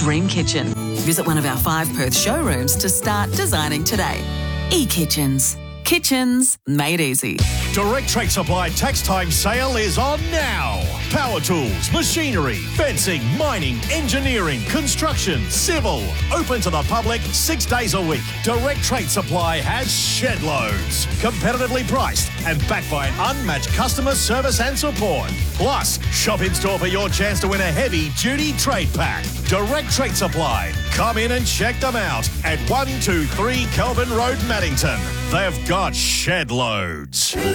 dream kitchen. Visit one of our 5 Perth showrooms to start designing today. eKitchens. Kitchens made easy. Direct Trade Supply tax time sale is on now. Power tools, machinery, fencing, mining, engineering, construction, civil. Open to the public 6 days a week. Direct Trade Supply has shed loads. Competitively priced and backed by an unmatched customer service and support. Plus, shop in store for your chance to win a heavy-duty trade pack. Direct Trade Supply. Come in and check them out at 123 Kelvin Road, Maddington. They've got shed loads.